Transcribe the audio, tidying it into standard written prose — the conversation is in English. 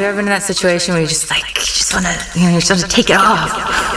ever been in that situation where you just like, you just want to take it off?